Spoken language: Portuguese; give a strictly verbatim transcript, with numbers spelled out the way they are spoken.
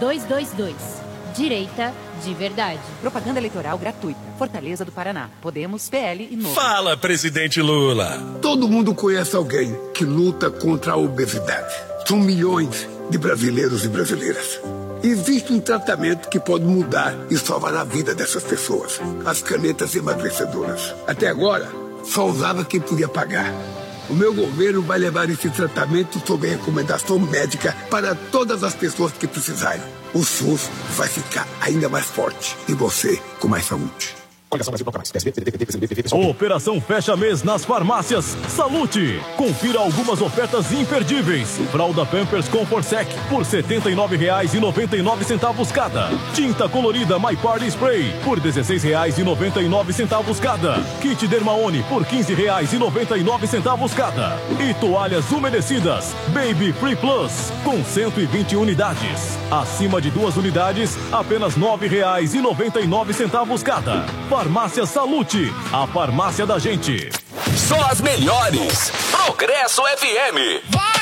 dois dois dois. Direita de verdade. Propaganda eleitoral gratuita. Fortaleza do Paraná. Podemos, P L e Novo. Fala, presidente Lula. Todo mundo conhece alguém que luta contra a obesidade. São milhões de brasileiros e brasileiras. Existe um tratamento que pode mudar e salvar a vida dessas pessoas. As canetas emagrecedoras. Até agora, só usava quem podia pagar. O meu governo vai levar esse tratamento sob recomendação médica para todas as pessoas que precisarem. O SUS vai ficar ainda mais forte e você com mais saúde. Operação Fecha Mês nas farmácias Salute. Confira algumas ofertas imperdíveis. Fralda Pampers Comfort Sec por setenta e nove reais e noventa e nove centavos cada. Tinta colorida My Party Spray por dezesseis reais e noventa e nove centavos cada. Kit Dermaone por quinze reais e noventa e nove centavos cada. E toalhas umedecidas Baby Free Plus com cento e vinte unidades. Acima de duas unidades, apenas nove reais e noventa e nove centavos cada. Farmácia Salute, a farmácia da gente. Só as melhores. Progresso F M. Vai!